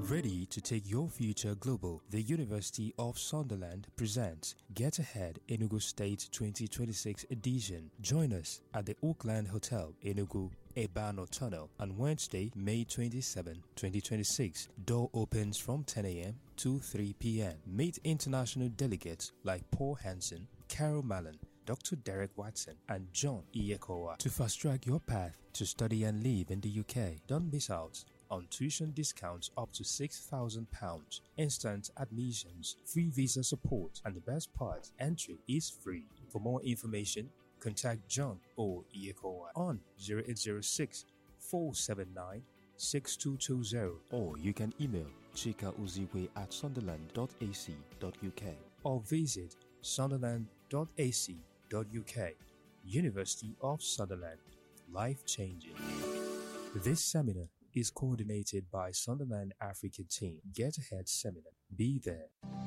Ready to take your future global, the University of Sunderland presents Get Ahead Enugu State 2026 edition. Join us at the Oakland Hotel, Enugu, Ebano Tunnel on Wednesday, May 27, 2026. Door opens from 10 a.m. to 3 p.m. Meet international delegates like Paul Hansen, Carol Mallon, Dr. Derek Watson, and John Iyekowa to fast-track your path to study and live in the UK. Don't miss out on tuition discounts up to £6,000, instant admissions, free visa support, and the best part, entry is free. For more information, contact John or Iyekowa on 0806 479 6220, or you can email chikauziwe@sunderland.ac.uk or visit sunderland.ac.uk. University of Sunderland, life-changing. This seminar is coordinated by Sunderland African Team. Get Ahead Seminar. Be there.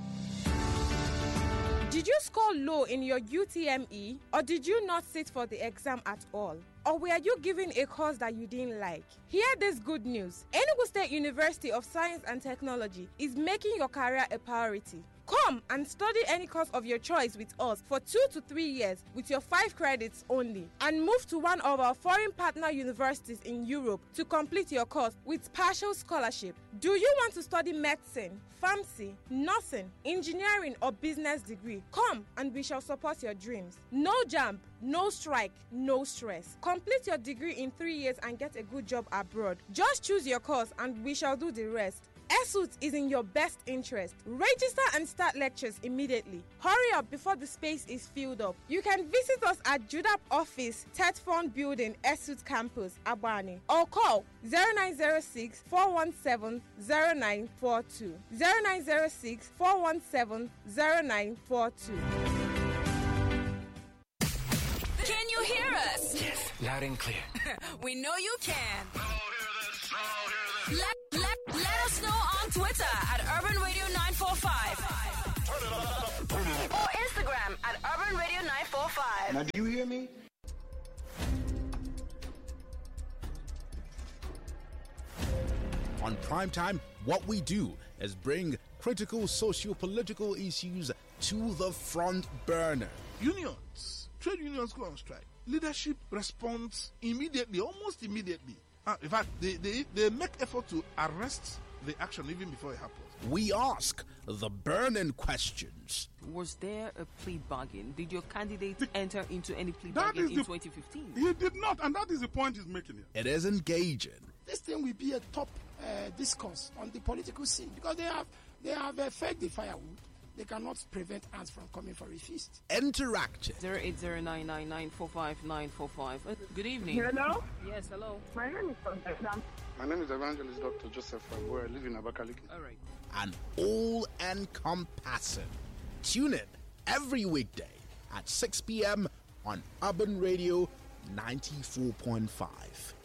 Did you score low in your UTME, or did you not sit for the exam at all? Or were you given a course that you didn't like? Hear this good news. Enugu State University of Science and Technology is making your career a priority. Come and study any course of your choice with us for 2 to 3 years with your 5 credits only, and move to one of our foreign partner universities in Europe to complete your course with partial scholarship. Do you want to study medicine, pharmacy, nursing, engineering, or business degree? Come and we shall support your dreams. No jump, no strike, no stress. Complete your degree in 3 years and get a good job abroad. Just choose your course and we shall do the rest. ESUT is in your best interest. Register and start lectures immediately. Hurry up before the space is filled up. You can visit us at JUDAP office, Tetfond Building, ESUT Campus, Abani, or call 0906 417 0942. 0906 417 0942. Can you hear us? Yes, loud and clear. We know you can. I'll hear this, I'll hear this. Let us know on Twitter at Urban Radio 945. Or Instagram at Urban Radio 945. Now, do you hear me? On Primetime, what we do is bring critical socio-political issues to the front burner. Unions, trade unions go on strike. Leadership responds immediately, almost immediately. In fact, they make effort to arrest the action even before it happens. We ask the burning questions. Was there a plea bargain? Did your candidate enter into any plea bargain in 2015? He did not, and that is the point he's making here. It is engaging. This thing will be a top discourse on the political scene because they have faked the firewood. They cannot prevent ants from coming for a feast. Interactive. 08099945945. Good evening. Hello? Yes, hello. My name is Constance. My name is Evangelist Dr. Joseph Fagbo. I live in Abakaliki. All right. And all-encompassing. Tune in every weekday at 6 p.m. on Urban Radio 94.5.